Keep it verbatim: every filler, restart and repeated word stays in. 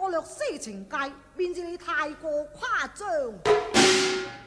略色情界，便是你太過誇張。